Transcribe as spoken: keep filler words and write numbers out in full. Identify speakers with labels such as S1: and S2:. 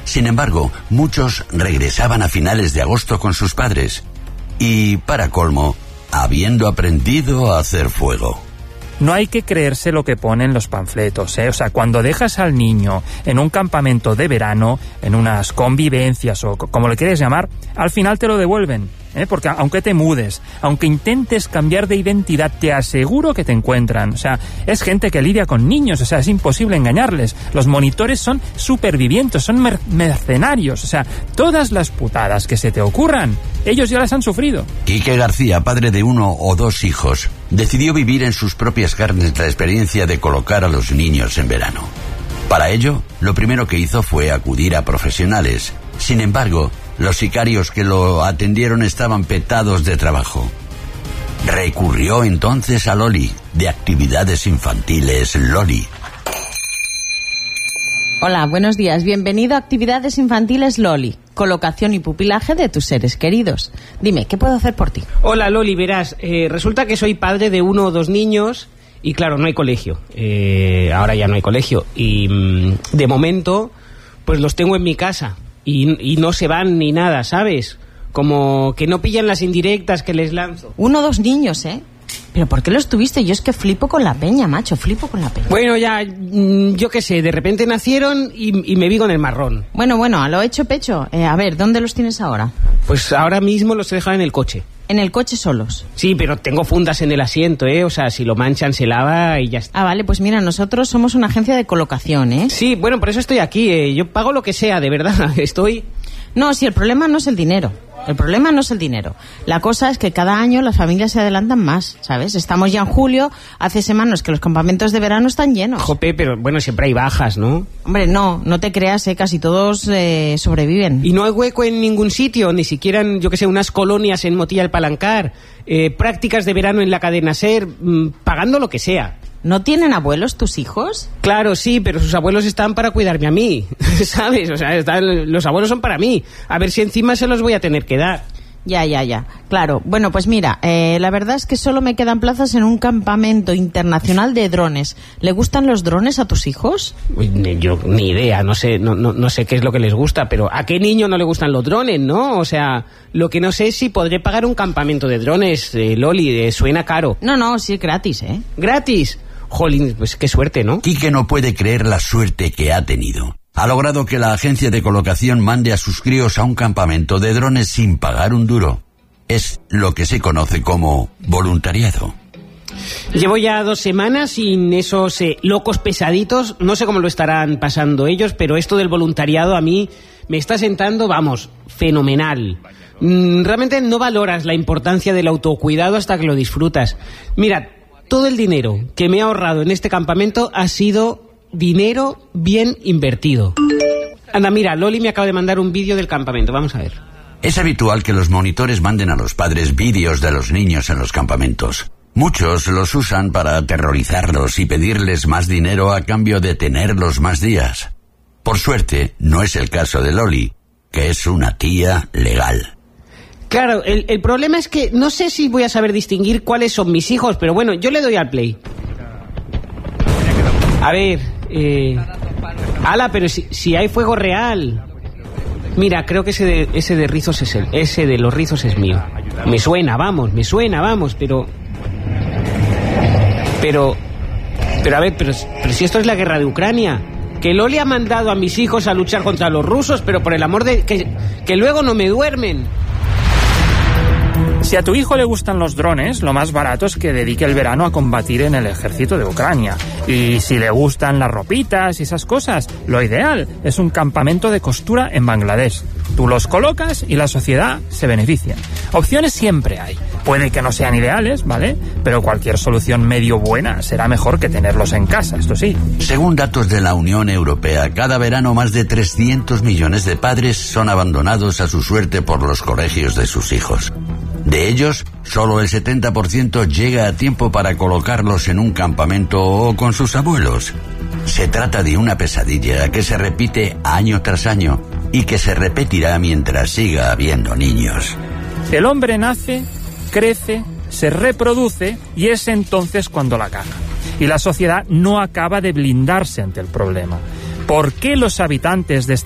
S1: Sin embargo, muchos regresaban a finales de agosto con sus padres. Y, para colmo, habiendo aprendido a hacer fuego.
S2: No hay que creerse lo que ponen los panfletos, ¿eh? O sea, cuando dejas al niño en un campamento de verano, en unas convivencias o como le quieres llamar, al final te lo devuelven, ¿eh? Porque aunque te mudes, aunque intentes cambiar de identidad, te aseguro que te encuentran. O sea, es gente que lidia con niños, o sea, es imposible engañarles. Los monitores son supervivientes, son mer- mercenarios, o sea, todas las putadas que se te ocurran, ellos ya las han sufrido.
S1: Quique García, padre de uno o dos hijos, decidió vivir en sus propias carnes la experiencia de colocar a los niños en verano. Para ello, lo primero que hizo fue acudir a profesionales. Sin embargo, los sicarios que lo atendieron estaban petados de trabajo. Recurrió entonces a Loli, de Actividades Infantiles Loli.
S3: Hola, buenos días. Bienvenido a Actividades Infantiles Loli. Colocación y pupilaje de tus seres queridos. Dime, ¿qué puedo hacer por ti?
S4: Hola Loli, verás, eh, resulta que soy padre de uno o dos niños y claro, no hay colegio. Eh, ahora ya no hay colegio. Y mmm, de momento, pues los tengo en mi casa y, y no se van ni nada, ¿sabes? Como que no pillan las indirectas que les lanzo.
S3: Uno o dos niños, ¿eh? ¿Pero por qué los tuviste? Yo es que flipo con la peña, macho, flipo con la peña.
S4: Bueno, ya, yo qué sé, de repente nacieron y, y me vi con el marrón.
S3: Bueno, bueno, a lo hecho pecho. Eh, a ver, ¿dónde los tienes ahora?
S4: Pues ahora mismo los he dejado en el coche.
S3: ¿En el coche solos?
S4: Sí, pero tengo fundas en el asiento, ¿eh? O sea, si lo manchan se lava y ya está.
S3: Ah, vale, pues mira, nosotros somos una agencia de colocación, ¿eh?
S4: Sí, bueno, por eso estoy aquí, ¿eh? Yo pago lo que sea, de verdad, estoy...
S3: No, si el problema no es el dinero. El problema no es el dinero. La cosa es que cada año las familias se adelantan más, ¿sabes? Estamos ya en julio, hace semanas que los campamentos de verano están llenos.
S4: Jope, pero bueno, siempre hay bajas, ¿no?
S3: Hombre, no, no te creas, ¿eh? Casi todos eh, sobreviven.
S4: Y no hay hueco en ningún sitio, ni siquiera, en, yo que sé, unas colonias en Motilla del Palancar, eh, prácticas de verano en la cadena SER, mmm, pagando lo que sea.
S3: ¿No tienen abuelos tus hijos?
S4: Claro, sí, pero sus abuelos están para cuidarme a mí, ¿sabes? O sea, están, los abuelos son para mí. A ver si encima se los voy a tener que dar.
S3: Ya, ya, ya. Claro. Bueno, pues mira, eh, la verdad es que solo me quedan plazas en un campamento internacional de drones. ¿Le gustan los drones a tus hijos?
S4: Yo ni idea, no sé, no, no, no sé qué es lo que les gusta, pero ¿a qué niño no le gustan los drones, no? O sea, lo que no sé es si podré pagar un campamento de drones, eh, Loli, eh, suena caro.
S3: No, no, sí, gratis, ¿eh?
S4: ¿Gratis? Jolín, pues qué suerte, ¿no?
S1: Quique no puede creer la suerte que ha tenido. Ha logrado que la agencia de colocación mande a sus críos a un campamento de drones sin pagar un duro. Es lo que se conoce como voluntariado.
S4: Llevo ya dos semanas sin esos eh, locos pesaditos. No sé cómo lo estarán pasando ellos, pero esto del voluntariado a mí me está sentando, vamos, fenomenal. Mm, realmente no valoras la importancia del autocuidado hasta que lo disfrutas. Mira, todo el dinero que me he ahorrado en este campamento ha sido dinero bien invertido. Anda, mira, Loli me acaba de mandar un vídeo del campamento, vamos a ver.
S1: Es habitual que los monitores manden a los padres vídeos de los niños en los campamentos. Muchos los usan para aterrorizarlos y pedirles más dinero a cambio de tenerlos más días. Por suerte, no es el caso de Loli, que es una tía legal.
S4: Claro, el, el problema es que no sé si voy a saber distinguir cuáles son mis hijos, pero bueno, yo le doy al play. A ver, eh... ala, pero si, si hay fuego real. Mira, creo que ese de, ese de rizos es el, ese de los rizos es mío. Me suena, vamos, me suena, vamos, pero... Pero... Pero a ver, pero, pero si esto es la guerra de Ucrania... Que Loli ha mandado a mis hijos a luchar contra los rusos, pero por el amor de... Que, que luego no me duermen.
S2: Si a tu hijo le gustan los drones, lo más barato es que dedique el verano a combatir en el ejército de Ucrania. Y si le gustan las ropitas y esas cosas, lo ideal es un campamento de costura en Bangladesh. Tú los colocas y la sociedad se beneficia. Opciones siempre hay. Puede que no sean ideales, ¿vale? Pero cualquier solución medio buena será mejor que tenerlos en casa, esto sí.
S1: Según datos de la Unión Europea, cada verano más de trescientos millones de padres son abandonados a su suerte por los colegios de sus hijos. De ellos, solo el setenta por ciento llega a tiempo para colocarlos en un campamento o con sus abuelos. Se trata de una pesadilla que se repite año tras año y que se repetirá mientras siga habiendo niños.
S2: El hombre nace, crece, se reproduce y es entonces cuando la caga. Y la sociedad no acaba de blindarse ante el problema. ¿Por qué los habitantes de